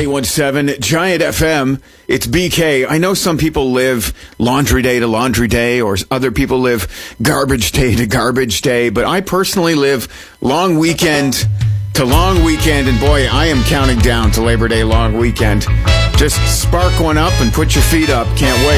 98.7 Giant FM. It's BK. I know some people live laundry day to laundry day, or other people live garbage day to garbage day, but I personally live long weekend to long weekend, and boy, I am counting down to Labor Day long weekend. Just spark one up and put your feet up. Can't wait.